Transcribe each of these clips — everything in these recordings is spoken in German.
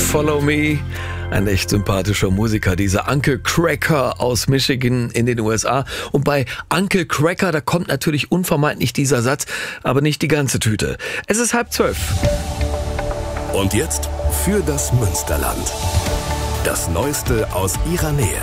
Follow Me. Ein echt sympathischer Musiker, dieser Uncle Kracker aus Michigan in den USA. Und bei Uncle Kracker, da kommt natürlich unvermeidlich dieser Satz, aber nicht die ganze Tüte. Es ist 11:30. Und jetzt für das Münsterland. Das Neueste aus ihrer Nähe.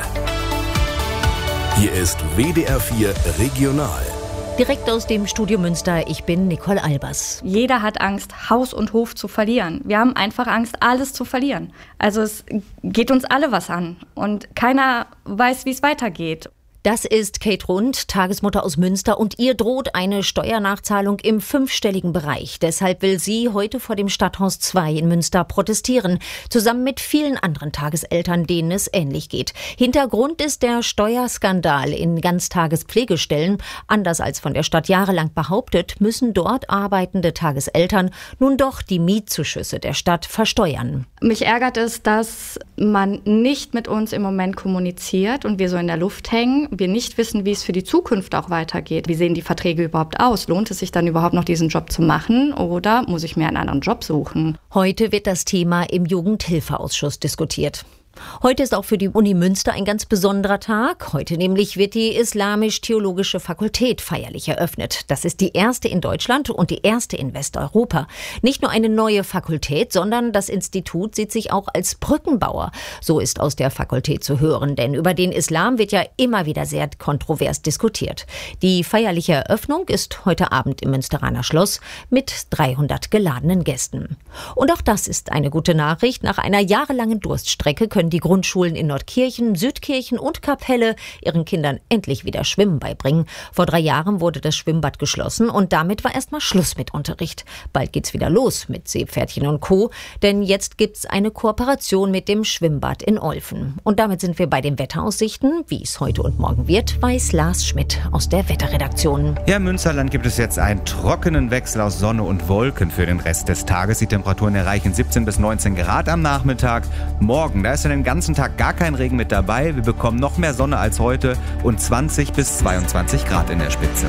Hier ist WDR 4 Regional. Direkt aus dem Studio Münster, ich bin Nicole Albers. Jeder hat Angst, Haus und Hof zu verlieren. Wir haben einfach Angst, alles zu verlieren. Also es geht uns alle was an und keiner weiß, wie es weitergeht. Das ist Kate Rund, Tagesmutter aus Münster, und ihr droht eine Steuernachzahlung im 5-stelligen Bereich. Deshalb will sie heute vor dem Stadthaus 2 in Münster protestieren, zusammen mit vielen anderen Tageseltern, denen es ähnlich geht. Hintergrund ist der Steuerskandal in Ganztagespflegestellen. Anders als von der Stadt jahrelang behauptet, müssen dort arbeitende Tageseltern nun doch die Mietzuschüsse der Stadt versteuern. Mich ärgert es, dass man nicht mit uns im Moment kommuniziert und wir so in der Luft hängen. Wir nicht wissen, wie es für die Zukunft auch weitergeht. Wie sehen die Verträge überhaupt aus? Lohnt es sich dann überhaupt noch, diesen Job zu machen, oder muss ich mir einen anderen Job suchen? Heute wird das Thema im Jugendhilfeausschuss diskutiert. Heute ist auch für die Uni Münster ein ganz besonderer Tag. Heute nämlich wird die Islamisch-Theologische Fakultät feierlich eröffnet. Das ist die erste in Deutschland und die erste in Westeuropa. Nicht nur eine neue Fakultät, sondern das Institut sieht sich auch als Brückenbauer. So ist aus der Fakultät zu hören, denn über den Islam wird ja immer wieder sehr kontrovers diskutiert. Die feierliche Eröffnung ist heute Abend im Münsteraner Schloss mit 300 geladenen Gästen. Und auch das ist eine gute Nachricht. Nach einer jahrelangen Durststrecke können die Grundschulen in Nordkirchen, Südkirchen und Kapelle ihren Kindern endlich wieder Schwimmen beibringen. Vor 3 Jahren wurde das Schwimmbad geschlossen und damit war erstmal Schluss mit Unterricht. Bald geht's wieder los mit Seepferdchen und Co., denn jetzt gibt's eine Kooperation mit dem Schwimmbad in Olfen. Und damit sind wir bei den Wetteraussichten. Wie es heute und morgen wird, weiß Lars Schmidt aus der Wetterredaktion. Ja, im Münsterland gibt es jetzt einen trockenen Wechsel aus Sonne und Wolken für den Rest des Tages. Die Temperaturen erreichen 17 bis 19 Grad am Nachmittag. Morgen, da ist ja den ganzen Tag gar kein Regen mit dabei. Wir bekommen noch mehr Sonne als heute und 20 bis 22 Grad in der Spitze.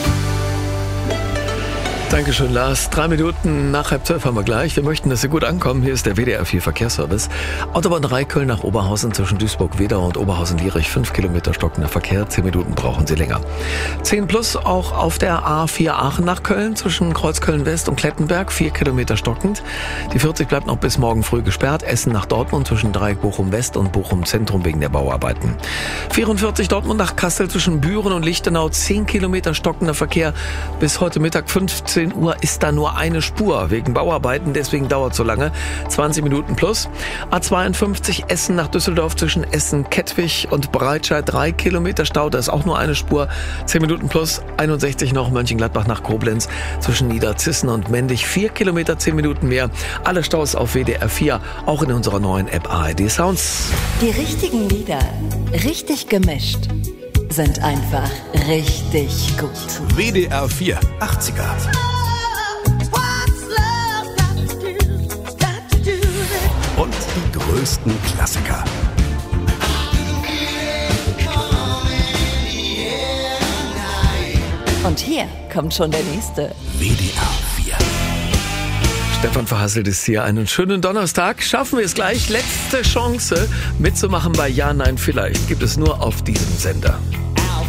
Dankeschön, Lars. 3 Minuten nach 11:30 haben wir gleich. Wir möchten, dass Sie gut ankommen. Hier ist der WDR 4 Verkehrsservice. Autobahn 3 Köln nach Oberhausen zwischen Duisburg-Wedau und Oberhausen-Lierich. 5 Kilometer stockender Verkehr. 10 Minuten brauchen Sie länger. 10 plus auch auf der A4 Aachen nach Köln zwischen Kreuzköln-West und Klettenberg. 4 Kilometer stockend. Die 40 bleibt noch bis morgen früh gesperrt. Essen nach Dortmund zwischen Dreieck Bochum-West und Bochum-Zentrum wegen der Bauarbeiten. 44 Dortmund nach Kassel zwischen Büren und Lichtenau. 10 Kilometer stockender Verkehr. Bis heute Mittag 15 Uhr ist da nur eine Spur wegen Bauarbeiten, deswegen dauert es so lange. 20 Minuten plus. A52 Essen nach Düsseldorf zwischen Essen-Kettwig und Breitscheid. 3 Kilometer Stau, da ist auch nur eine Spur. 10 Minuten plus. 61 noch Mönchengladbach nach Koblenz zwischen Niederzissen und Mendig. 4 Kilometer, 10 Minuten mehr. Alle Staus auf WDR 4, auch in unserer neuen App ARD Sounds. Die richtigen Lieder, richtig gemischt, sind einfach richtig gut. WDR 4 80er. Und die größten Klassiker. Und hier kommt schon der nächste. WDR 4. Stefan Verhasselt ist hier. Einen schönen Donnerstag. Schaffen wir es gleich. Letzte Chance mitzumachen bei Ja, Nein, Vielleicht. Gibt es nur auf diesem Sender.